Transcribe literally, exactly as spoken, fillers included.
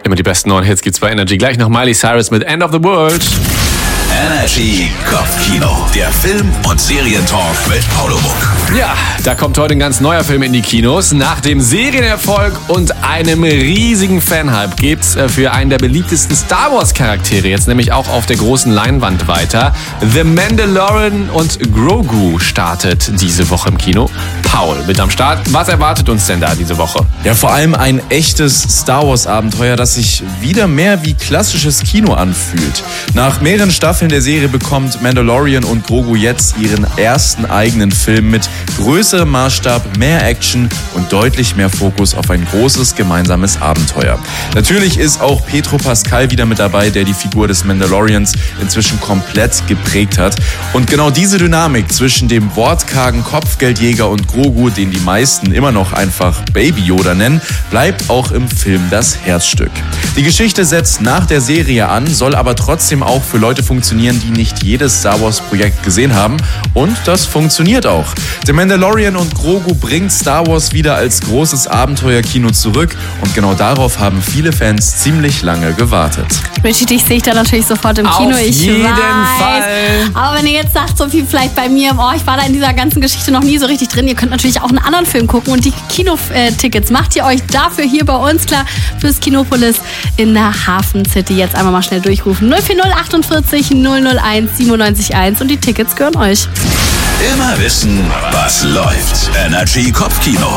Immer die besten neuen Hits gibt's bei Energy. Gleich noch Miley Cyrus mit End of the World. Energy Kopfkino, der Film- und Serientalk mit Paulo Muck. Ja, da kommt heute ein ganz neuer Film in die Kinos. Nach dem Serienerfolg und einem riesigen Fanhype geht's für einen der beliebtesten Star Wars Charaktere jetzt nämlich auch auf der großen Leinwand weiter. The Mandalorian und Grogu startet diese Woche im Kino. Paul mit am Start. Was erwartet uns denn da diese Woche? Ja, vor allem ein echtes Star Wars Abenteuer, das sich wieder mehr wie klassisches Kino anfühlt. Nach mehreren Staffeln der Serie bekommt Mandalorian und Grogu jetzt ihren ersten eigenen Film mit größerem Maßstab, mehr Action und deutlich mehr Fokus auf ein großes gemeinsames Abenteuer. Natürlich ist auch Pedro Pascal wieder mit dabei, der die Figur des Mandalorians inzwischen komplett geprägt hat. Und genau diese Dynamik zwischen dem wortkargen Kopfgeldjäger und Grogu, den die meisten immer noch einfach Baby Yoda nennen, bleibt auch im Film das Herzstück. Die Geschichte setzt nach der Serie an, soll aber trotzdem auch für Leute funktionieren, die nicht jedes Star Wars Projekt gesehen haben. Und das funktioniert auch. The Mandalorian und Grogu bringt Star Wars wieder als großes Abenteuerkino zurück. Und genau darauf haben viele Fans ziemlich lange gewartet. Richie, dich sehe ich da natürlich sofort im Kino. Auf ich jeden weiß. Fall. Aber wenn ihr jetzt sagt, so viel vielleicht bei mir, oh, ich war da in dieser ganzen Geschichte noch nie so richtig drin, ihr könnt natürlich auch einen anderen Film gucken. Und die Kinotickets macht ihr euch dafür hier bei uns klar fürs Kinopolis in der Hafen City. Jetzt einmal mal schnell durchrufen. null vier null achtundvierzig null null eins siebenundneunzig eins und die Tickets gehören euch. Immer wissen, was läuft. Energy Kopfkino.